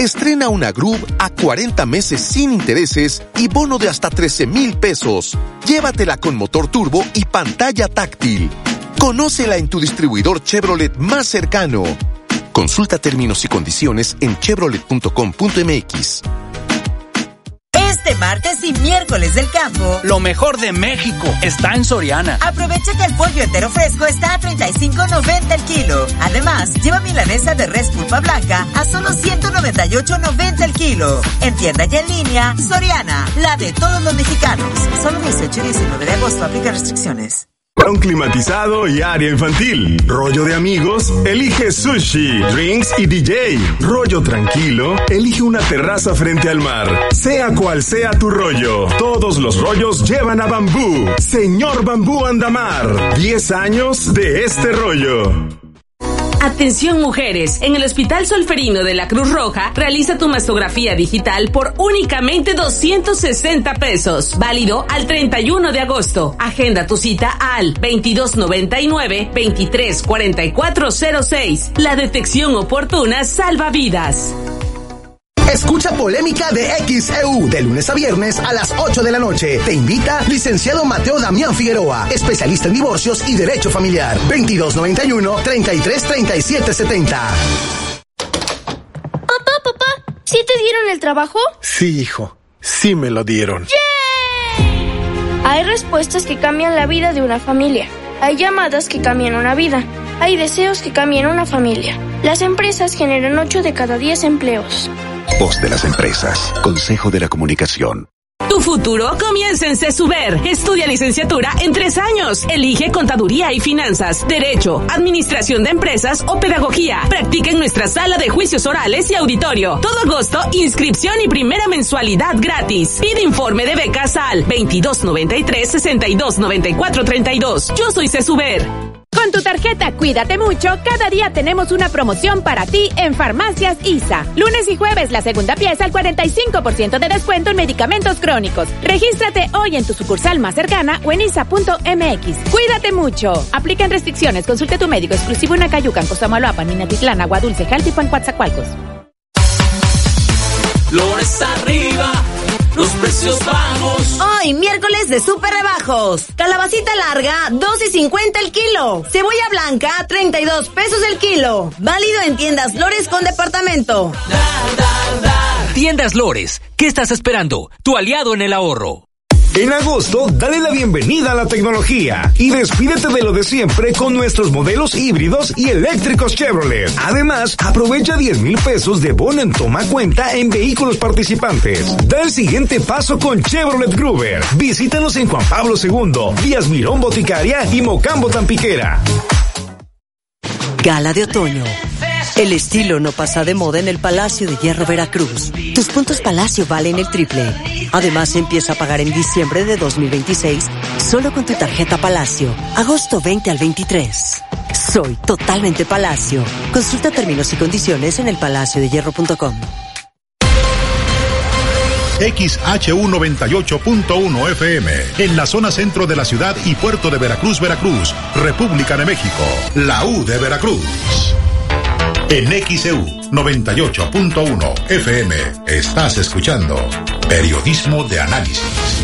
Estrena una Groove a 40 meses sin intereses y bono de hasta 13,000 pesos. Llévatela con motor turbo y pantalla táctil. Conócela en tu distribuidor Chevrolet más cercano. Consulta términos y condiciones en chevrolet.com.mx. Este martes y miércoles del campo, lo mejor de México está en Soriana. Aprovecha que el pollo entero fresco está a $35.90 el kilo. Además, lleva milanesa de res pulpa blanca a solo $198.90 el kilo. En tienda y en línea, Soriana, la de todos los mexicanos. Solo 18 y 19 de agosto, aplica restricciones. Un climatizado y área infantil. Rollo de amigos, elige sushi, drinks y DJ. Rollo tranquilo, elige una terraza frente al mar. Sea cual sea tu rollo, todos los rollos llevan a Bambú. Señor Bambú Andamar, 10 años de este rollo. Atención mujeres, en el Hospital Solferino de la Cruz Roja realiza tu mastografía digital por únicamente 260 pesos, válido al 31 de agosto. Agenda tu cita al 2299-234406. La detección oportuna salva vidas. Escucha Polémica de XEU de lunes a viernes a las 8 de la noche. Te invita licenciado Mateo Damián Figueroa, especialista en divorcios y derecho familiar. 2291-333770. Papá, ¿sí te dieron el trabajo? Sí, hijo, sí me lo dieron. ¡Yay! Hay respuestas que cambian la vida de una familia. Hay llamadas que cambian una vida. Hay deseos que cambian una familia. Las empresas generan 8 de cada 10 empleos. Voz de las empresas. Consejo de la Comunicación. Tu futuro comienza en CESUBER. Estudia licenciatura en 3 años. Elige contaduría y finanzas, derecho, administración de empresas o pedagogía. Practica en nuestra sala de juicios orales y auditorio. Todo agosto, inscripción y primera mensualidad gratis. Pide informe de becas al 2293-629432. Yo soy CESUBER. Con tu tarjeta Cuídate Mucho, cada día tenemos una promoción para ti en Farmacias ISA. Lunes y jueves, la segunda pieza al 45% de descuento en medicamentos crónicos. Regístrate hoy en tu sucursal más cercana o en isa.mx. Cuídate Mucho. Aplican restricciones. Consulte a tu médico exclusivo en Acayucan, Cosamaloapan, Minatitlán, Agua Dulce, Jaltipan, Coatzacoalcos. Flores arriba, los precios bajos. Hoy, miércoles de súper rebajos. Calabacita larga, 2.50 el kilo. Cebolla blanca, 32 pesos el kilo. Válido en tiendas Lores con departamento. Tiendas Lores, ¿qué estás esperando? Tu aliado en el ahorro. En agosto, dale la bienvenida a la tecnología y despídete de lo de siempre con nuestros modelos híbridos y eléctricos Chevrolet. Además, aprovecha 10,000 pesos de bono en toma cuenta en vehículos participantes. Da el siguiente paso con Chevrolet Gruber. Visítanos en Juan Pablo II, Díaz Mirón Boticaria y Mocambo Tampiquera. Gala de otoño. El estilo no pasa de moda en el Palacio de Hierro Veracruz. Tus puntos Palacio valen el triple. Además, empieza a pagar en diciembre de 2026 solo con tu tarjeta Palacio. Agosto 20 al 23. Soy totalmente Palacio. Consulta términos y condiciones en elpalaciodehierro.com. XHU 98.1 FM, en la zona centro de la ciudad y puerto de Veracruz, República de México, la U de Veracruz. En XEU 98.1 FM estás escuchando Periodismo de Análisis.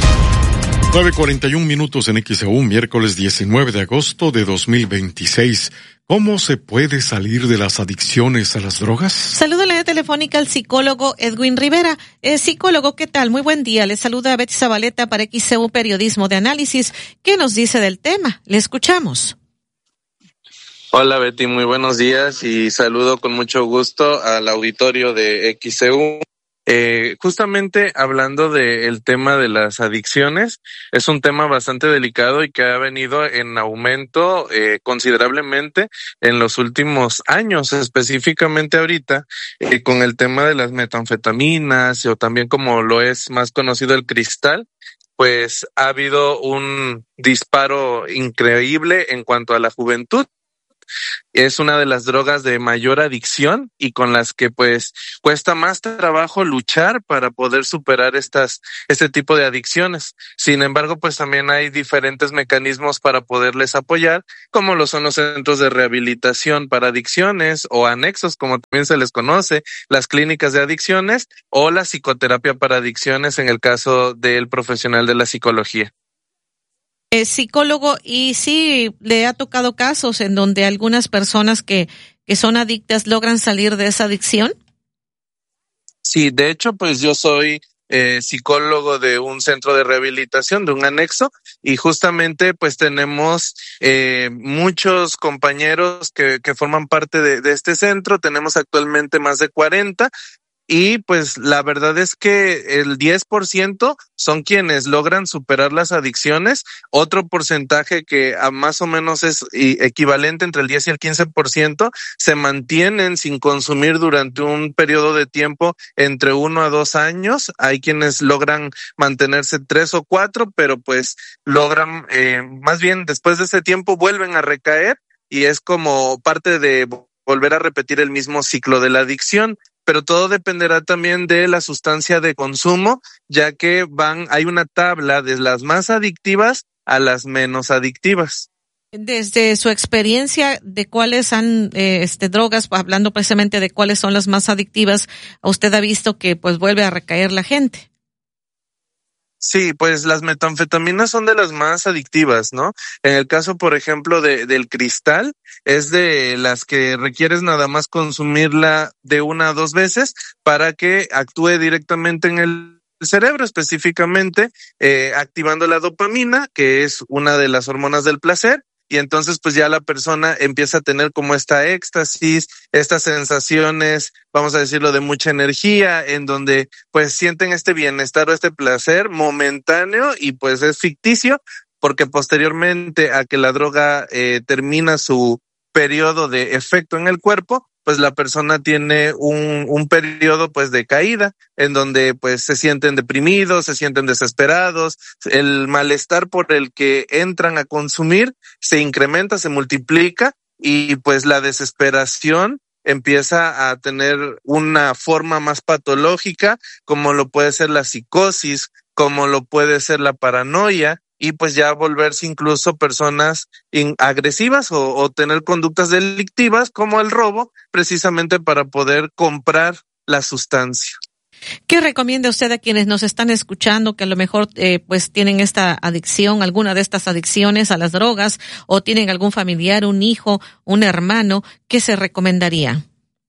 9:41 en XEU, miércoles 19 de agosto de 2026. ¿Cómo se puede salir de las adicciones a las drogas? Saludo en la telefónica al psicólogo Edwin Rivera. Psicólogo, ¿qué tal? Muy buen día. Le saluda Betty Zabaleta para XEU Periodismo de Análisis. ¿Qué nos dice del tema? Le escuchamos. Hola Betty, muy buenos días y saludo con mucho gusto al auditorio de XEU. Justamente hablando del tema de las adicciones, es un tema bastante delicado y que ha venido en aumento considerablemente en los últimos años, específicamente ahorita con el tema de las metanfetaminas o también como lo es más conocido el cristal. Pues ha habido un disparo increíble en cuanto a la juventud. Es una de las drogas de mayor adicción y con las que pues cuesta más trabajo luchar para poder superar este tipo de adicciones. Sin embargo, pues también hay diferentes mecanismos para poderles apoyar, como lo son los centros de rehabilitación para adicciones o anexos, como también se les conoce, las clínicas de adicciones o la psicoterapia para adicciones en el caso del profesional de la psicología. Psicólogo, y sí le ha tocado casos en donde algunas personas que son adictas logran salir de esa adicción. Sí, de hecho, pues yo soy psicólogo de un centro de rehabilitación, de un anexo, y justamente pues tenemos muchos compañeros que forman parte de este centro. Tenemos actualmente más de 40. Y pues la verdad es que el 10% son quienes logran superar las adicciones. Otro porcentaje que más o menos es equivalente entre el 10 y el 15% se mantienen sin consumir durante un periodo de tiempo entre 1 a 2 años. Hay quienes logran mantenerse 3 o 4, pero pues logran, más bien después de ese tiempo vuelven a recaer y es como parte de volver a repetir el mismo ciclo de la adicción. Pero todo dependerá también de la sustancia de consumo, ya que hay una tabla de las más adictivas a las menos adictivas. Desde su experiencia de cuáles han drogas, hablando precisamente de cuáles son las más adictivas, usted ha visto que pues vuelve a recaer la gente. Sí, pues las metanfetaminas son de las más adictivas, ¿no? En el caso, por ejemplo, del cristal, es de las que requieres nada más consumirla de 1 a 2 veces para que actúe directamente en el cerebro, específicamente activando la dopamina, que es una de las hormonas del placer. Y entonces pues ya la persona empieza a tener como esta éxtasis, estas sensaciones, vamos a decirlo, de mucha energía, en donde pues sienten este bienestar o este placer momentáneo y pues es ficticio, porque posteriormente a que la droga termina su periodo de efecto en el cuerpo, pues la persona tiene un periodo pues de caída, en donde pues se sienten deprimidos, se sienten desesperados, el malestar por el que entran a consumir se incrementa, se multiplica y pues la desesperación empieza a tener una forma más patológica, como lo puede ser la psicosis, como lo puede ser la paranoia, y pues ya volverse incluso personas agresivas o tener conductas delictivas como el robo, precisamente para poder comprar la sustancia. ¿Qué recomienda usted a quienes nos están escuchando que a lo mejor pues tienen esta adicción, alguna de estas adicciones a las drogas, o tienen algún familiar, un hijo, un hermano? ¿Qué se recomendaría?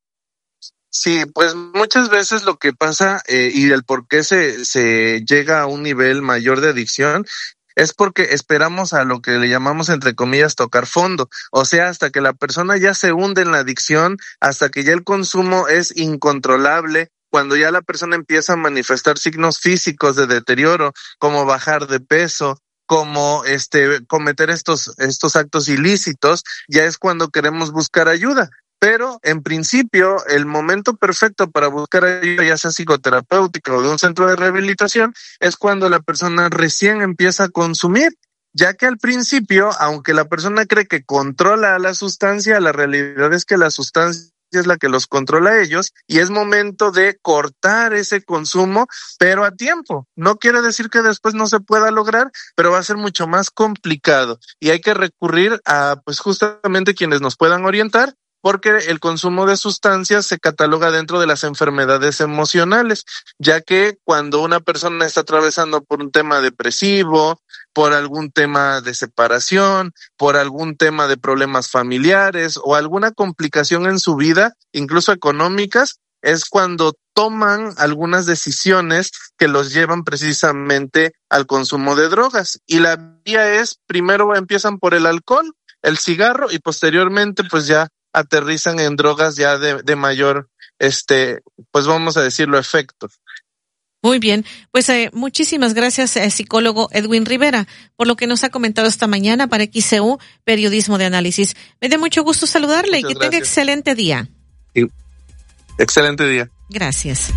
Sí, pues muchas veces lo que pasa y el por qué se llega a un nivel mayor de adicción es porque esperamos a lo que le llamamos, entre comillas, tocar fondo. O sea, hasta que la persona ya se hunde en la adicción, hasta que ya el consumo es incontrolable, cuando ya la persona empieza a manifestar signos físicos de deterioro, como bajar de peso, como cometer estos actos ilícitos, ya es cuando queremos buscar ayuda. Pero en principio el momento perfecto para buscar ayuda, ya sea psicoterapéutica o de un centro de rehabilitación, es cuando la persona recién empieza a consumir, ya que al principio, aunque la persona cree que controla a la sustancia, la realidad es que la sustancia es la que los controla a ellos y es momento de cortar ese consumo, pero a tiempo. No quiere decir que después no se pueda lograr, pero va a ser mucho más complicado y hay que recurrir a pues justamente quienes nos puedan orientar, porque el consumo de sustancias se cataloga dentro de las enfermedades emocionales, ya que cuando una persona está atravesando por un tema depresivo, por algún tema de separación, por algún tema de problemas familiares o alguna complicación en su vida, incluso económicas, es cuando toman algunas decisiones que los llevan precisamente al consumo de drogas. Y la vía es, primero empiezan por el alcohol, el cigarro y posteriormente pues ya aterrizan en drogas ya de mayor, pues vamos a decirlo, efecto. Muy bien, pues muchísimas gracias, psicólogo Edwin Rivera, por lo que nos ha comentado esta mañana para XCU Periodismo de Análisis. Me da mucho gusto saludarle. Muchas y que gracias. Tenga excelente día. Sí. Excelente día. Gracias.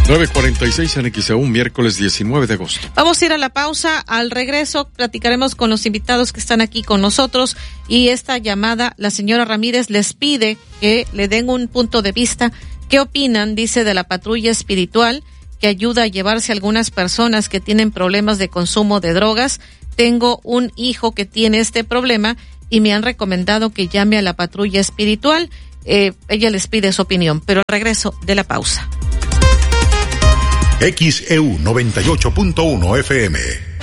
9:46 en XEU, miércoles 19 de agosto. Vamos a ir a la pausa. Al regreso platicaremos con los invitados que están aquí con nosotros y esta llamada, la señora Ramírez les pide que le den un punto de vista. ¿Qué opinan? Dice, de la patrulla espiritual que ayuda a llevarse a algunas personas que tienen problemas de consumo de drogas. Tengo un hijo que tiene este problema y me han recomendado que llame a la patrulla espiritual. Ella les pide su opinión, pero al regreso de la pausa. XEU 98.1 FM.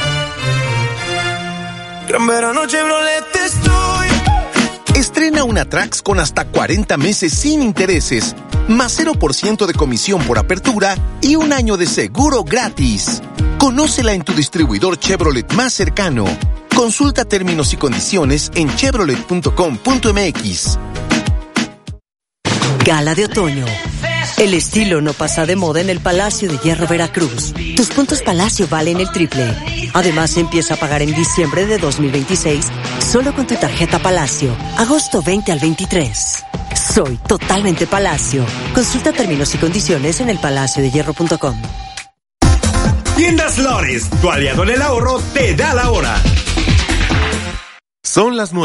Gran verano Chevrolet estoy. Estrena una Trax con hasta 40 meses sin intereses, más 0% de comisión por apertura y un año de seguro gratis. Conócela en tu distribuidor Chevrolet más cercano. Consulta términos y condiciones en chevrolet.com.mx. Gala de otoño. El estilo no pasa de moda en el Palacio de Hierro Veracruz. Tus puntos Palacio valen el triple. Además, empieza a pagar en diciembre de 2026 solo con tu tarjeta Palacio. Agosto 20 al 23. Soy totalmente Palacio. Consulta términos y condiciones en elpalaciodehierro.com. Tiendas Lores, tu aliado en el ahorro, te da la hora. Son las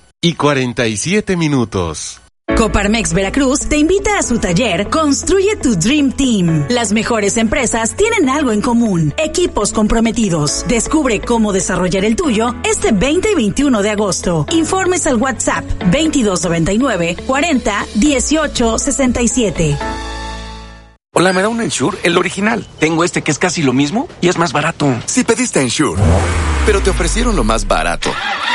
9:47. Coparmex Veracruz te invita a su taller Construye tu Dream Team. Las mejores empresas tienen algo en común: equipos comprometidos. Descubre cómo desarrollar el tuyo este 20 y 21 de agosto. Informes al WhatsApp 2299 40 18 67. Hola, ¿me da un Ensure? El original. Tengo este que es casi lo mismo y es más barato. Si pediste Ensure, pero te ofrecieron lo más barato.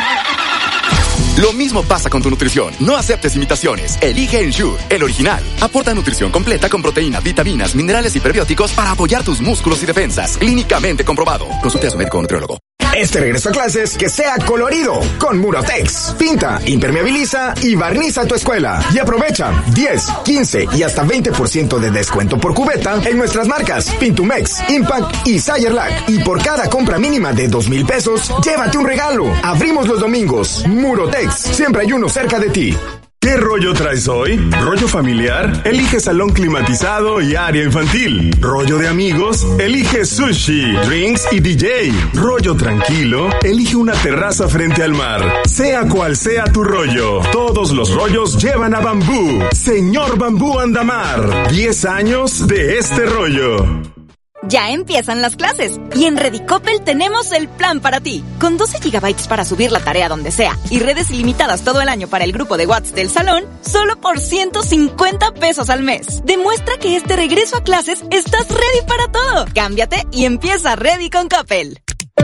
Lo mismo pasa con tu nutrición. No aceptes imitaciones. Elige Ensure, el original. Aporta nutrición completa con proteínas, vitaminas, minerales y prebióticos para apoyar tus músculos y defensas. Clínicamente comprobado. Consulte a su médico o nutriólogo. Este regreso a clases que sea colorido con Murotex. Pinta, impermeabiliza y barniza tu escuela. Y aprovecha 10, 15 y hasta 20% de descuento por cubeta en nuestras marcas Pintumex, Impact y Sayerlac. Y por cada compra mínima de 2,000 pesos, llévate un regalo. Abrimos los domingos. Murotex, siempre hay uno cerca de ti. ¿Qué rollo traes hoy? ¿Rollo familiar? Elige salón climatizado y área infantil. ¿Rollo de amigos? Elige sushi, drinks y DJ. ¿Rollo tranquilo? Elige una terraza frente al mar. Sea cual sea tu rollo, todos los rollos llevan a Bambú. Señor Bambú Andamar, 10 años de este rollo. Ya empiezan las clases y en Redicopel tenemos el plan para ti. Con 12 gigabytes para subir la tarea donde sea y redes ilimitadas todo el año para el grupo de WhatsApp del salón, solo por 150 pesos al mes. Demuestra que este regreso a clases estás ready para todo. Cámbiate y empieza Ready con Coppel.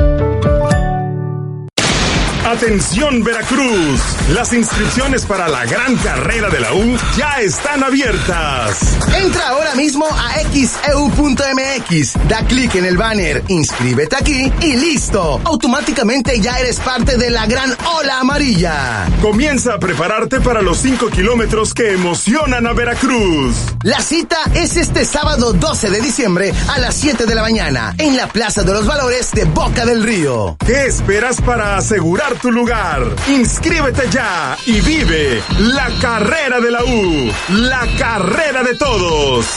Atención Veracruz, las inscripciones para la gran carrera de la U ya están abiertas. Entra ahora mismo a xeu.mx, da clic en el banner, inscríbete aquí y listo. Automáticamente ya eres parte de la gran ola amarilla. Comienza a prepararte para los 5 kilómetros que emocionan a Veracruz. La cita es este sábado 12 de diciembre a las 7 de la mañana en la Plaza de los Valores de Boca del Río. ¿Qué esperas para asegurar tu lugar? Inscríbete ya y vive la carrera de la U, la carrera de todos.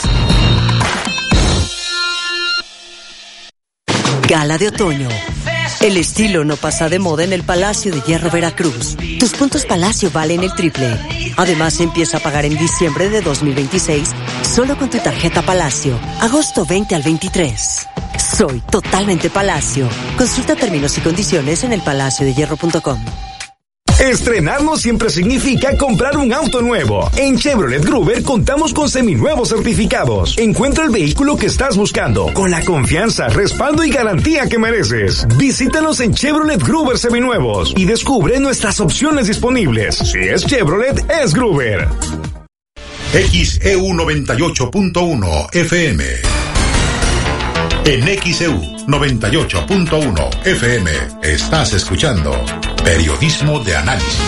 Gala de otoño. El estilo no pasa de moda en el Palacio de Hierro Veracruz. Tus puntos Palacio valen el triple. Además, empieza a pagar en diciembre de 2026 solo con tu tarjeta Palacio. Agosto 20 al 23. Soy totalmente Palacio. Consulta términos y condiciones en elpalaciodehierro.com. Estrenar no siempre significa comprar un auto nuevo. En Chevrolet Gruber contamos con seminuevos certificados. Encuentra el vehículo que estás buscando con la confianza, respaldo y garantía que mereces. Visítanos en Chevrolet Gruber Seminuevos y descubre nuestras opciones disponibles. Si es Chevrolet, es Gruber. XEU 98.1 FM. En XEU 98.1 FM estás escuchando Periodismo de Análisis.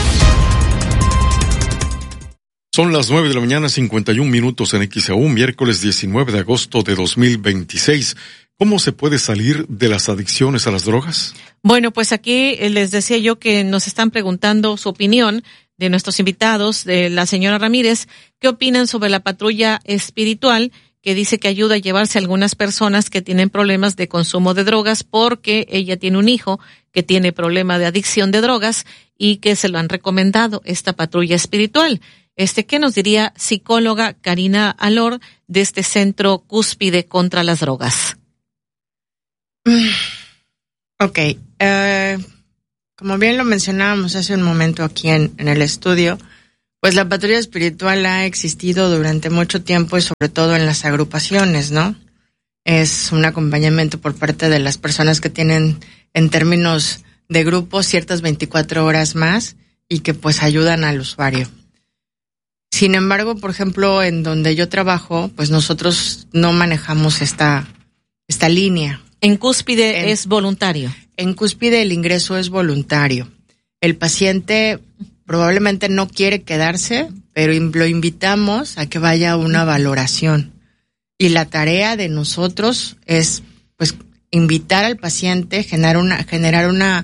Son las 9:51 en XEU, miércoles 19 de agosto de 2026. ¿Cómo se puede salir de las adicciones a las drogas? Bueno, pues aquí les decía yo que nos están preguntando su opinión de nuestros invitados, de la señora Ramírez. ¿Qué opinan sobre la patrulla espiritual que dice que ayuda a llevarse a algunas personas que tienen problemas de consumo de drogas porque ella tiene un hijo que tiene problema de adicción de drogas y que se lo han recomendado esta patrulla espiritual. ¿Qué nos diría psicóloga Karina Alor de este Centro Cúspide contra las Drogas? Ok, como bien lo mencionábamos hace un momento aquí en el estudio, pues la patrulla espiritual ha existido durante mucho tiempo y sobre todo en las agrupaciones, ¿no? Es un acompañamiento por parte de las personas que tienen en términos de grupo ciertas 24 horas más y que pues ayudan al usuario. Sin embargo, por ejemplo, en donde yo trabajo, pues nosotros no manejamos esta línea. En Cúspide es voluntario. En Cúspide el ingreso es voluntario. El paciente probablemente no quiere quedarse, pero lo invitamos a que vaya a una valoración. Y la tarea de nosotros es, pues, invitar al paciente, generar una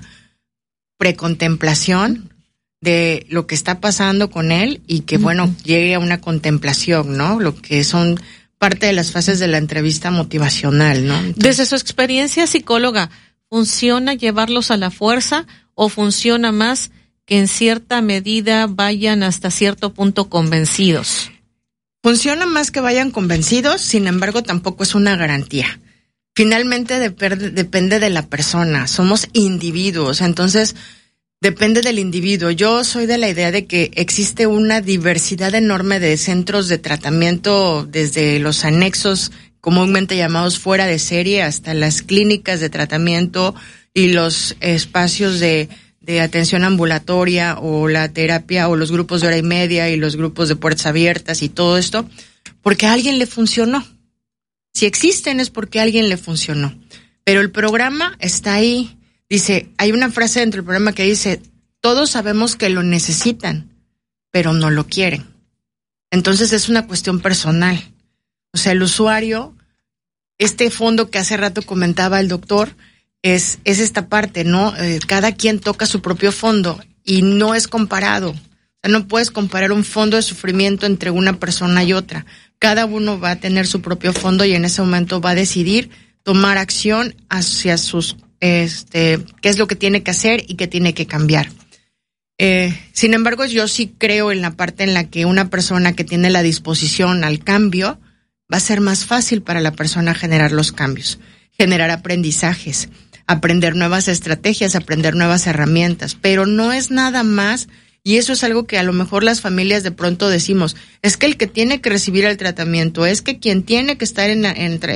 precontemplación de lo que está pasando con él y que, bueno, llegue a una contemplación, ¿no? Lo que son parte de las fases de la entrevista motivacional, ¿no? Entonces, desde su experiencia psicóloga, ¿funciona llevarlos a la fuerza o funciona más que en cierta medida vayan hasta cierto punto convencidos? Funciona más que vayan convencidos, sin embargo tampoco es una garantía. Finalmente depende de la persona, somos individuos, entonces depende del individuo. Yo soy de la idea de que existe una diversidad enorme de centros de tratamiento, desde los anexos comúnmente llamados fuera de serie hasta las clínicas de tratamiento y los espacios de atención ambulatoria o la terapia o los grupos de hora y media y los grupos de puertas abiertas y todo esto, porque a alguien le funcionó. Si existen es porque a alguien le funcionó. Pero el programa está ahí. Dice, hay una frase dentro del programa que dice, todos sabemos que lo necesitan, pero no lo quieren. Entonces es una cuestión personal. O sea, el usuario, este fondo que hace rato comentaba el doctor, es esta parte, ¿no? Cada quien toca su propio fondo y no es comparado. O sea, no puedes comparar un fondo de sufrimiento entre una persona y otra. Cada uno va a tener su propio fondo y en ese momento va a decidir tomar acción hacia sus, qué es lo que tiene que hacer y qué tiene que cambiar. Sin embargo, yo sí creo en la parte en la que una persona que tiene la disposición al cambio, va a ser más fácil para la persona generar los cambios, generar aprendizajes, aprender nuevas estrategias, aprender nuevas herramientas, pero no es nada más, y eso es algo que a lo mejor las familias de pronto decimos, es que el que tiene que recibir el tratamiento, es que quien tiene que estar en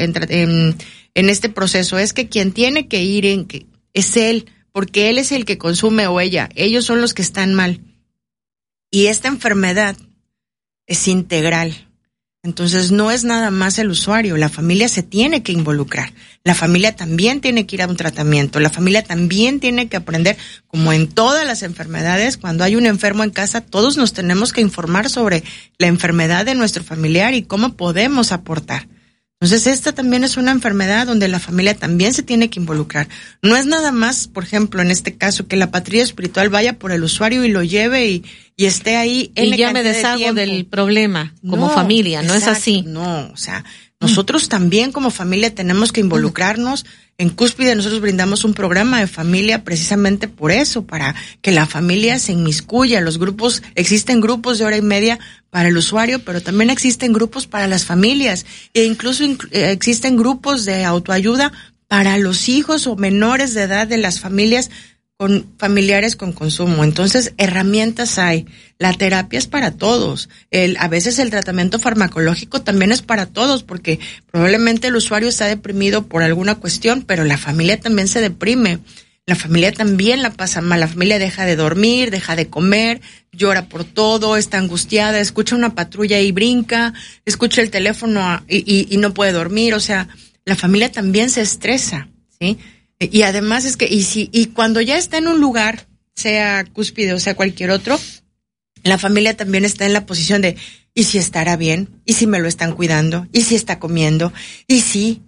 este proceso, es que quien tiene que ir es él, porque él es el que consume o ella, ellos son los que están mal. Y esta enfermedad es integral. Entonces no es nada más el usuario, la familia se tiene que involucrar, la familia también tiene que ir a un tratamiento, la familia también tiene que aprender, como en todas las enfermedades, cuando hay un enfermo en casa, todos nos tenemos que informar sobre la enfermedad de nuestro familiar y cómo podemos aportar. Entonces esta también es una enfermedad donde la familia también se tiene que involucrar. No es nada más, por ejemplo, en este caso, que la patrulla espiritual vaya por el usuario y lo lleve y esté ahí. Y ya me deshago del problema como familia, ¿no? Exacto, es así? No, o sea, nosotros también como familia tenemos que involucrarnos. En Cúspide nosotros brindamos un programa de familia precisamente por eso, para que la familia se inmiscuya. Los grupos, existen grupos de hora y media para el usuario, pero también existen grupos para las familias e incluso existen grupos de autoayuda para los hijos o menores de edad de las familias con familiares con consumo. Entonces, herramientas hay. La terapia es para todos. A veces el tratamiento farmacológico también es para todos, porque probablemente el usuario está deprimido por alguna cuestión, pero la familia también se deprime. La familia también la pasa mal. La familia deja de dormir, deja de comer, llora por todo, está angustiada, escucha una patrulla y brinca, escucha el teléfono y no puede dormir. O sea, la familia también se estresa, ¿sí? Y además es que, y cuando ya está en un lugar, sea Cúspide o sea cualquier otro, la familia también está en la posición de, ¿y si estará bien? ¿Y si me lo están cuidando? ¿Y si está comiendo? ¿Y sí?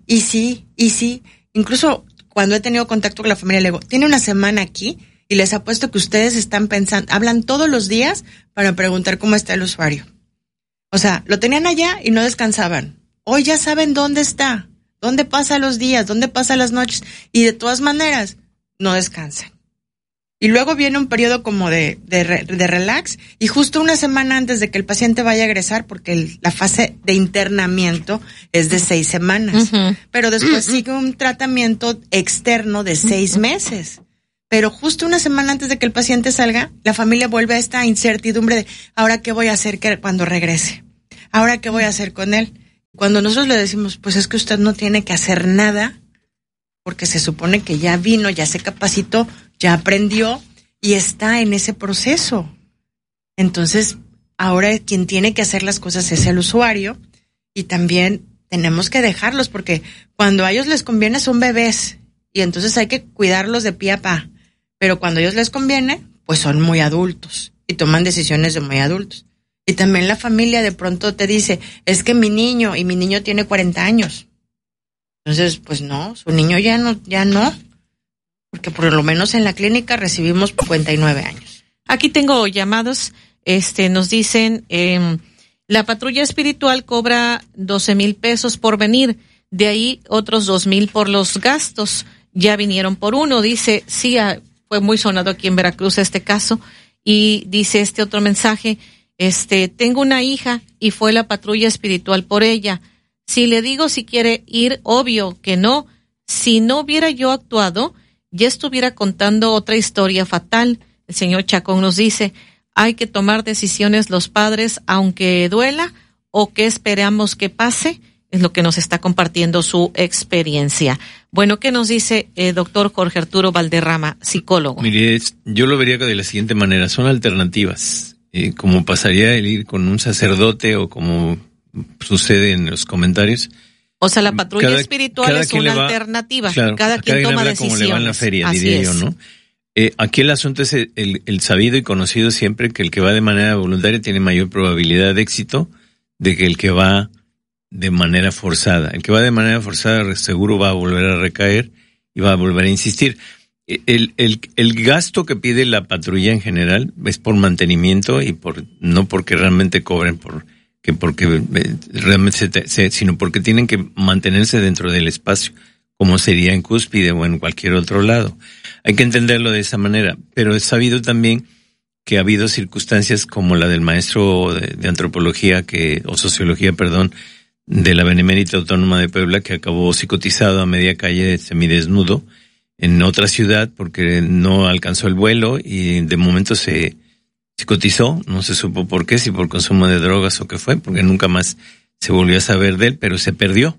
Incluso cuando he tenido contacto con la familia, le digo, tiene una semana aquí y les apuesto que ustedes están pensando, hablan todos los días para preguntar cómo está el usuario. O sea, lo tenían allá y no descansaban. hoy ya saben dónde está, dónde pasa los días, dónde pasa las noches, y de todas maneras no descansan. Y luego viene un periodo como de relax, y justo una semana antes de que el paciente vaya a egresar, porque la fase de internamiento es de 6 semanas, pero después sigue un tratamiento externo de 6 meses. Pero justo una semana antes de que el paciente salga, la familia vuelve a esta incertidumbre de, ¿ahora qué voy a hacer cuando regrese? ¿Ahora qué voy a hacer con él? Cuando nosotros le decimos, pues es que usted no tiene que hacer nada, porque se supone que ya vino, ya se capacitó, ya aprendió y está en ese proceso. Entonces, ahora quien tiene que hacer las cosas es el usuario, y también tenemos que dejarlos, porque cuando a ellos les conviene son bebés, y entonces hay que cuidarlos de pie a pa. Pero cuando a ellos les conviene, pues son muy adultos y toman decisiones de muy adultos. Y también la familia de pronto te dice, es que mi niño tiene 40 años. Entonces, pues no, su niño ya no, porque por lo menos en la clínica recibimos 59 años. Aquí tengo llamados, nos dicen, la patrulla espiritual cobra 12,000 pesos por venir, de ahí otros 2,000 por los gastos, ya vinieron por uno, dice, sí, fue muy sonado aquí en Veracruz este caso, y dice este otro mensaje, tengo una hija y fue la patrulla espiritual por ella. Si le digo si quiere ir, obvio que no. Si no hubiera yo actuado, ya estuviera contando otra historia fatal. El señor Chacón nos dice, hay que tomar decisiones los padres, aunque duela, o que esperamos que pase. Es lo que nos está compartiendo su experiencia. Bueno, ¿qué nos dice doctor Jorge Arturo Valderrama, psicólogo? Mire, yo lo vería de la siguiente manera, son alternativas. Como pasaría el ir con un sacerdote o como sucede en los comentarios. O sea, la patrulla espiritual es una alternativa. Claro, cada quien toma decisiones. Como le va en la feria, diría yo, ¿no? Aquí el asunto es el sabido y conocido siempre que el que va de manera voluntaria tiene mayor probabilidad de éxito de que el que va de manera forzada. El que va de manera forzada seguro va a volver a recaer y va a volver a insistir. El gasto que pide la patrulla en general es por mantenimiento y no porque realmente cobren porque realmente sino porque tienen que mantenerse dentro del espacio, como sería en Cúspide o en cualquier otro lado. Hay que entenderlo de esa manera, pero es sabido también que ha habido circunstancias como la del maestro de antropología o sociología, de la Benemérita Autónoma de Puebla, que acabó psicotizado a media calle semidesnudo en otra ciudad porque no alcanzó el vuelo y de momento se psicotizó, no se supo por qué, si por consumo de drogas o qué fue, porque nunca más se volvió a saber de él, pero se perdió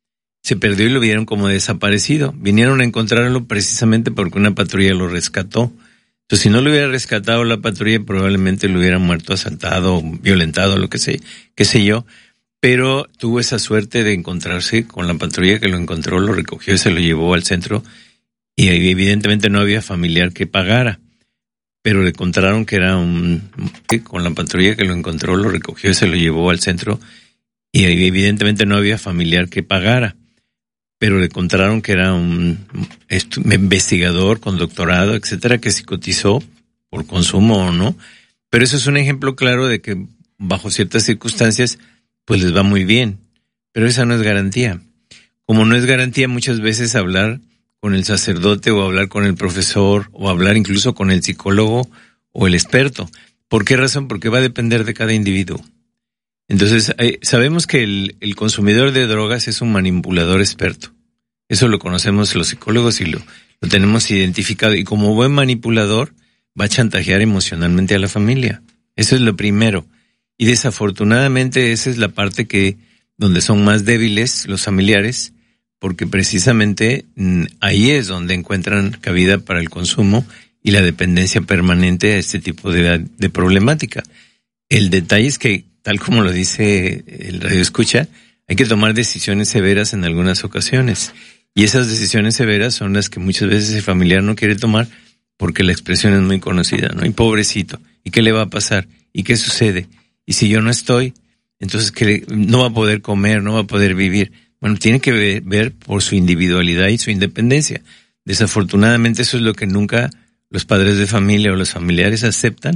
y lo vieron como desaparecido. Vinieron a encontrarlo precisamente porque una patrulla lo rescató. Entonces, si no lo hubiera rescatado la patrulla, probablemente lo hubiera muerto, asaltado, violentado, lo que sé, qué sé yo, pero tuvo esa suerte de encontrarse con la patrulla que lo encontró, lo recogió y se lo llevó al centro, y evidentemente no había familiar que pagara, pero le encontraron que era con la patrulla que lo encontró, lo recogió y se lo llevó al centro, y evidentemente no había familiar que pagara, pero le encontraron que era un investigador con doctorado, etcétera, que psicotizó por consumo o no, pero eso es un ejemplo claro de que bajo ciertas circunstancias pues les va muy bien, pero esa no es garantía. Como no es garantía muchas veces hablar con el sacerdote o hablar con el profesor o hablar incluso con el psicólogo o el experto. ¿Por qué razón? Porque va a depender de cada individuo. Entonces, sabemos que el consumidor de drogas es un manipulador experto. Eso lo conocemos los psicólogos y lo tenemos identificado. Y como buen manipulador, va a chantajear emocionalmente a la familia. Eso es lo primero. Y desafortunadamente esa es la parte donde son más débiles los familiares, porque precisamente ahí es donde encuentran cabida para el consumo y la dependencia permanente a este tipo de problemática. El detalle es que, tal como lo dice el radioescucha, hay que tomar decisiones severas en algunas ocasiones. Y esas decisiones severas son las que muchas veces el familiar no quiere tomar porque la expresión es muy conocida, ¿no? Y pobrecito, ¿y qué le va a pasar? ¿Y qué sucede? Y si yo no estoy, entonces que no va a poder comer, no va a poder vivir. Bueno, tiene que ver por su individualidad y su independencia. Desafortunadamente eso es lo que nunca los padres de familia o los familiares aceptan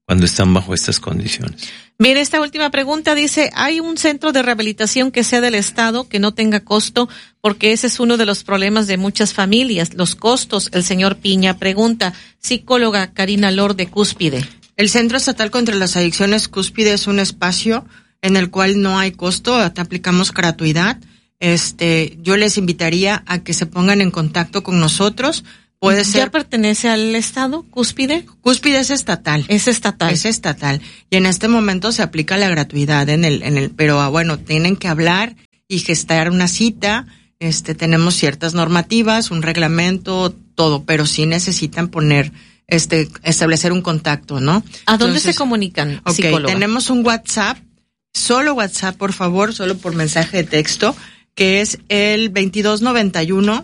cuando están bajo estas condiciones. Bien, esta última pregunta dice, ¿hay un centro de rehabilitación que sea del Estado, que no tenga costo? Porque ese es uno de los problemas de muchas familias, los costos. El señor Piña pregunta, psicóloga Karina Lor de Cúspide. El Centro Estatal contra las Adicciones Cúspide es un espacio en el cual no hay costo, te aplicamos gratuidad. Yo les invitaría a que se pongan en contacto con nosotros. Puede ser. ¿Ya pertenece al Estado, Cúspide? Cúspide es estatal. Es estatal. Es estatal. Y en este momento se aplica la gratuidad pero bueno, tienen que hablar y gestar una cita. Tenemos ciertas normativas, un reglamento, todo, pero sí necesitan poner, establecer un contacto, ¿no? ¿A dónde se comunican, psicóloga? Tenemos un WhatsApp, solo WhatsApp, por favor, solo por mensaje de texto, que es el 2291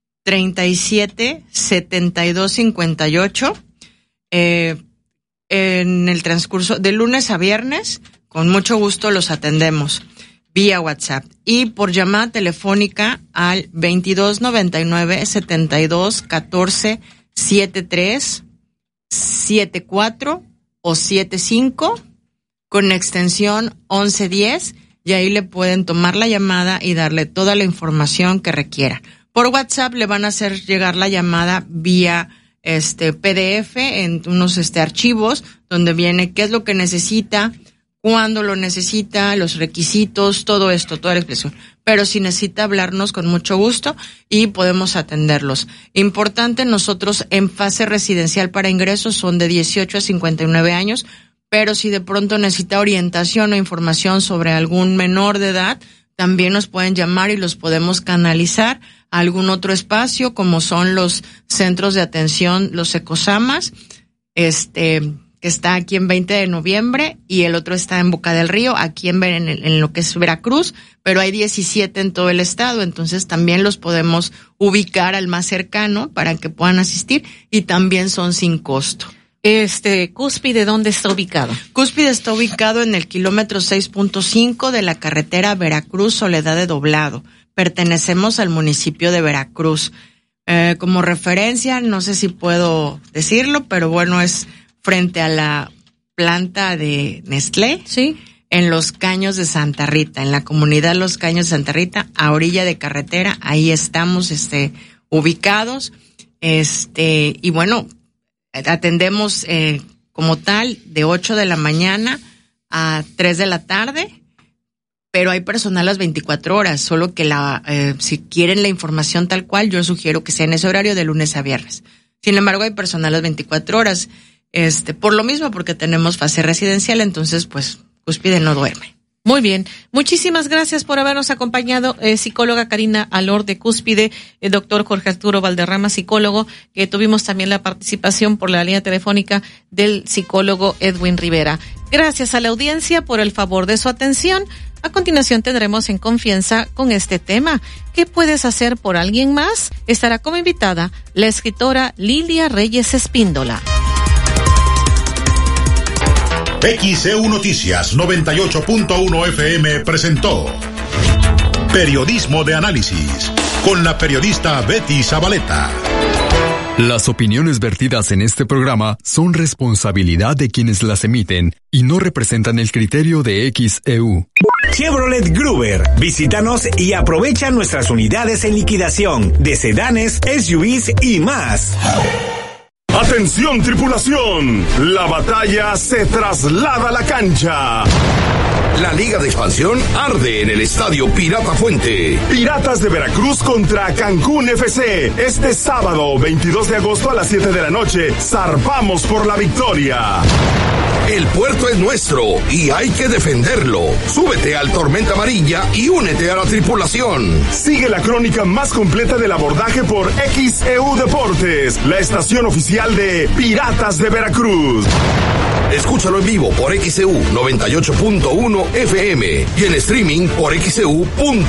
377258. En el transcurso de lunes a viernes, con mucho gusto los atendemos vía WhatsApp y por llamada telefónica al 2299 72 14 73 74 o 75 con extensión 1110, y ahí le pueden tomar la llamada y darle toda la información que requiera. Por WhatsApp le van a hacer llegar la llamada vía PDF en unos archivos donde viene qué es lo que necesita, cuándo lo necesita, los requisitos, todo esto, toda la expresión. Pero si necesita hablarnos, con mucho gusto y podemos atenderlos. Importante, nosotros en fase residencial para ingresos son de 18 a 59 años, pero si de pronto necesita orientación o información sobre algún menor de edad, también nos pueden llamar y los podemos canalizar a algún otro espacio, como son los centros de atención, los ecosamas, que está aquí en 20 de noviembre, y el otro está en Boca del Río, aquí en lo que es Veracruz, pero hay 17 en todo el estado, entonces también los podemos ubicar al más cercano para que puedan asistir, y también son sin costo. Cúspide, ¿dónde está ubicado? Cúspide está ubicado en el kilómetro 6.5 de la carretera Veracruz-Soledad de Doblado. Pertenecemos al municipio de Veracruz. Como referencia, no sé si puedo decirlo, pero bueno, es frente a la planta de Nestlé. Sí. En Los Caños de Santa Rita, en la comunidad Los Caños de Santa Rita, a orilla de carretera, ahí estamos, ubicados. Y bueno, atendemos como tal de 8 de la mañana a 3 de la tarde, pero hay personal las 24 horas, solo que si quieren la información tal cual, yo sugiero que sea en ese horario de lunes a viernes. Sin embargo, hay personal las 24 horas, por lo mismo, porque tenemos fase residencial, entonces pues Cúspide no duerme. Muy bien. Muchísimas gracias por habernos acompañado, psicóloga Karina Alor de Cúspide, el doctor Jorge Arturo Valderrama, psicólogo, que tuvimos también la participación por la línea telefónica del psicólogo Edwin Rivera. Gracias a la audiencia por el favor de su atención. A continuación tendremos En Confianza con este tema. ¿Qué puedes hacer por alguien más? Estará como invitada la escritora Lilia Reyes Espíndola. XEU Noticias 98.1 FM presentó Periodismo de Análisis con la periodista Betty Zabaleta. Las opiniones vertidas en este programa son responsabilidad de quienes las emiten y no representan el criterio de XEU. Chevrolet Gruber. Visítanos y aprovecha nuestras unidades en liquidación de sedanes, SUVs y más. ¡Atención, tripulación! La batalla se traslada a la cancha. La Liga de Expansión arde en el Estadio Pirata Fuente. Piratas de Veracruz contra Cancún FC. Este sábado, 22 de agosto a las 7 de la noche. Zarpamos por la victoria. El puerto es nuestro y hay que defenderlo. Súbete al Tormenta Amarilla y únete a la tripulación. Sigue la crónica más completa del abordaje por XEU Deportes, la estación oficial de Piratas de Veracruz. Escúchalo en vivo por XEU 98.1 FM y en streaming por XEU.mx.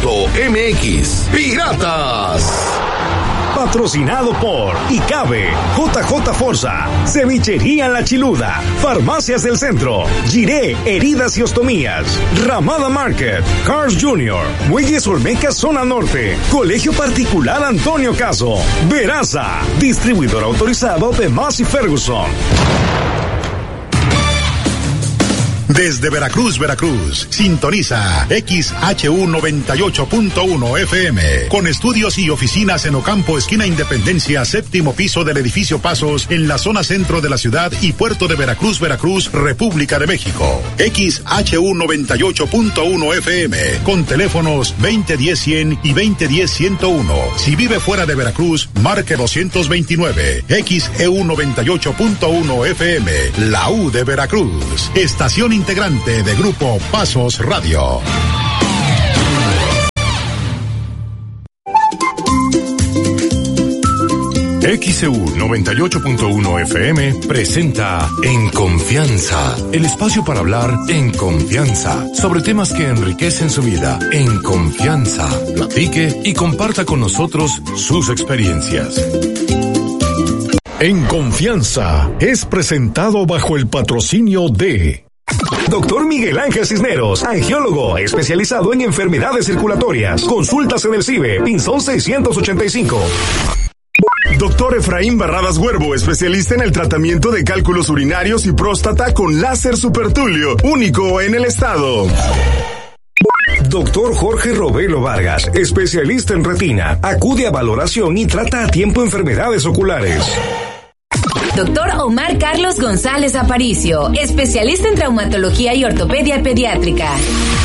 ¡Piratas! Patrocinado por ICABE, JJ Forza, Cevichería La Chiluda, Farmacias del Centro, Giré Heridas y Ostomías, Ramada Market, Cars Jr., Muelles Olmeca Zona Norte, Colegio Particular Antonio Caso, Veraza, distribuidor autorizado de Massey Ferguson. Desde Veracruz, Veracruz, sintoniza XHU 98.1 FM, con estudios y oficinas en Ocampo, esquina Independencia, séptimo piso del edificio Pasos, en la zona centro de la ciudad y puerto de Veracruz, Veracruz, República de México. XHU 98.1 FM, con teléfonos 2010-100 y 2010-101. Si vive fuera de Veracruz, marque 229. XEU 98.1 FM, la U de Veracruz, estación integrante de Grupo Pasos Radio. XEU 98.1 FM presenta En Confianza, el espacio para hablar en confianza sobre temas que enriquecen su vida. En confianza, platique y comparta con nosotros sus experiencias. En Confianza es presentado bajo el patrocinio de Doctor Miguel Ángel Cisneros, angiólogo especializado en enfermedades circulatorias. Consultas en el CIBE, Pinzón 685. Doctor Efraín Barradas Huervo, especialista en el tratamiento de cálculos urinarios y próstata con láser supertulio, único en el estado. Doctor Jorge Robelo Vargas, especialista en retina, acude a valoración y trata a tiempo enfermedades oculares. Doctor Omar Carlos González Aparicio, especialista en traumatología y ortopedia pediátrica.